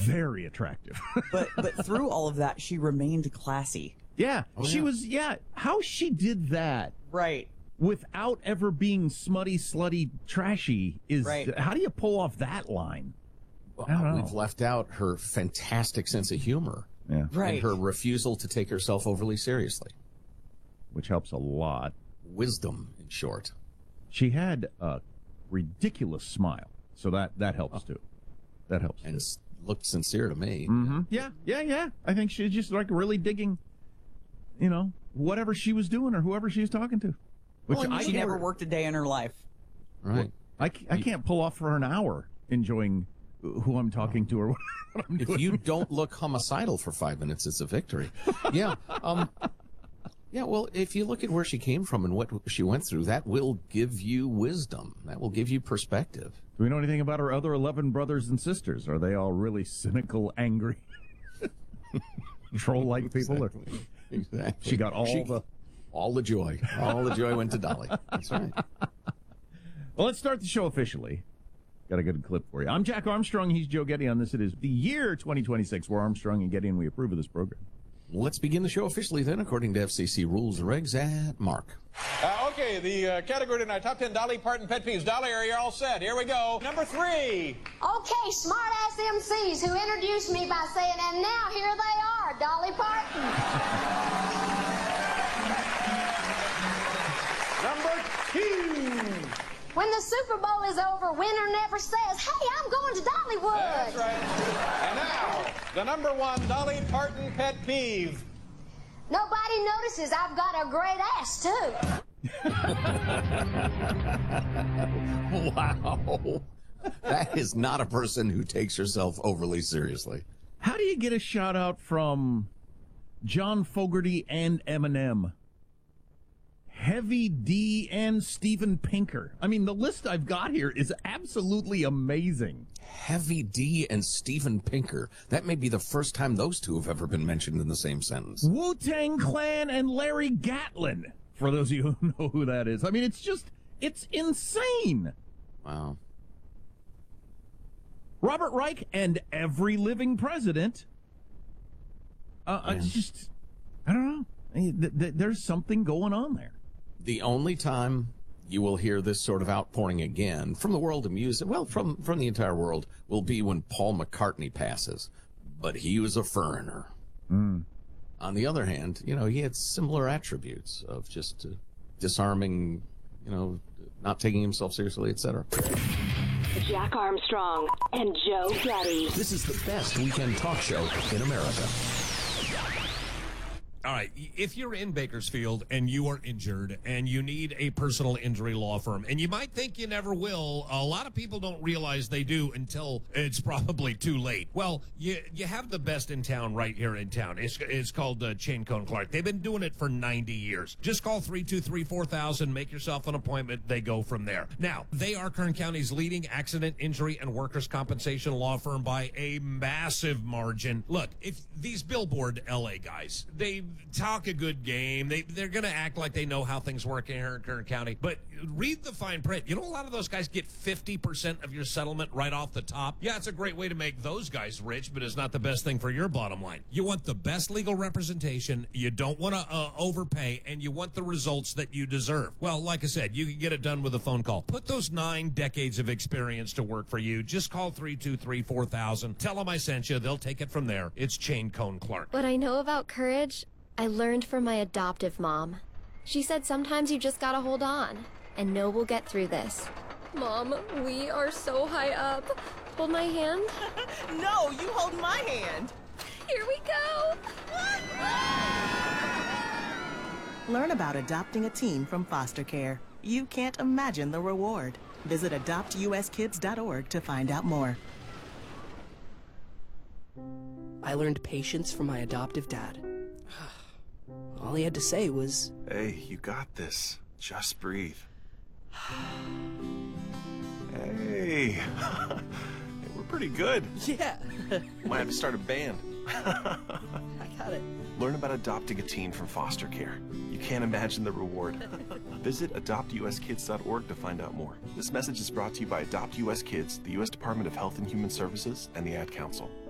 very attractive. But through all of that, she remained classy. Yeah, how she did that. Right. Without ever being smutty, slutty, trashy is right. How do you pull off that line? We've left out her fantastic sense of humor. Yeah. Right. And her refusal to take herself overly seriously. Which helps a lot. Wisdom, in short. She had a ridiculous smile, so that helps too. That helps. And looked sincere to me. Mm-hmm. Yeah. I think she's just like really digging, whatever she was doing or whoever she was talking to. Which she never worked a day in her life. Right. I can't pull off for an hour enjoying who I'm talking to or what I'm doing. If you don't look homicidal for 5 minutes, it's a victory. Yeah. Yeah, well, if you look at where she came from and what she went through, that will give you wisdom. That will give you perspective. Do we know anything about her other 11 brothers and sisters? Are they all really cynical, angry, troll-like people? Exactly. She got all the joy. All the joy went to Dolly. That's right. Well, let's start the show officially. Got a good clip for you. I'm Jack Armstrong. He's Joe Getty. On this, it is the year 2026. We're Armstrong and Getty, and we approve of this program. Let's begin the show officially then, according to FCC rules and regs at Mark. Okay, the category tonight, top 10 Dolly Parton pet peeves. Dolly, are you all set? Here we go. Number 3. Okay, smart-ass MCs who introduced me by saying, and now here they are, Dolly Parton. Number 2. When the Super Bowl is over, winner never says, hey, I'm going to Dollywood. That's right. And now, the number 1 Dolly Parton pet peeve. Nobody notices I've got a great ass, too. Wow. That is not a person who takes herself overly seriously. How do you get a shout out from John Fogerty and Eminem? Heavy D and Steven Pinker. I mean, the list I've got here is absolutely amazing. Heavy D and Steven Pinker. That may be the first time those two have ever been mentioned in the same sentence. Wu-Tang Clan and Larry Gatlin, for those of you who know who that is. I mean, it's insane. Wow. Robert Reich and every living president. I don't know. There's something going on there. The only time you will hear this sort of outpouring again from the world of music, well, from the entire world, will be when Paul McCartney passes. But he was a foreigner. On the other hand, he had similar attributes of just disarming, not taking himself seriously, etc. Jack Armstrong and Joe Getty. This is the best weekend talk show in America. All right, if you're in Bakersfield and you are injured and you need a personal injury law firm, and you might think you never will, a lot of people don't realize they do until it's probably too late. Well, you have the best in town right here in town. It's called Chain Cone Clark. They've been doing it for 90 years. Just call 323-4000, make yourself an appointment. They go from there. Now, they are Kern County's leading accident, injury, and workers' compensation law firm by a massive margin. Look, if these billboard LA guys, they talk a good game. They're going to act like they know how things work here in Kern County. But read the fine print. A lot of those guys get 50% of your settlement right off the top. Yeah, it's a great way to make those guys rich, but it's not the best thing for your bottom line. You want the best legal representation. You don't want to overpay, and you want the results that you deserve. Well, like I said, you can get it done with a phone call. Put those 9 decades of experience to work for you. Just call 323-4000. Tell them I sent you. They'll take it from there. It's Chain Cone Clark. What I know about courage, I learned from my adoptive mom. She said sometimes you just gotta hold on and know we'll get through this. Mom, we are so high up. Hold my hand. No, you hold my hand. Here we go. Learn about adopting a teen from foster care. You can't imagine the reward. Visit adoptuskids.org to find out more. I learned patience from my adoptive dad. All he had to say was, "Hey, you got this. Just breathe." Hey, we're pretty good. Yeah. Might have to start a band. I got it. Learn about adopting a teen from foster care. You can't imagine the reward. Visit adoptuskids.org to find out more. This message is brought to you by Adopt US Kids, the U.S. Department of Health and Human Services, and the Ad Council.